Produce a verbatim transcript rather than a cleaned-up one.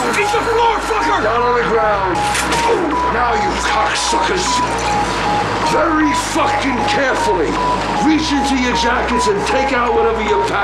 Eat the floor, fucker! Down on the ground. Now, you cocksuckers. Very fucking carefully. Reach into your jackets and take out whatever you pack.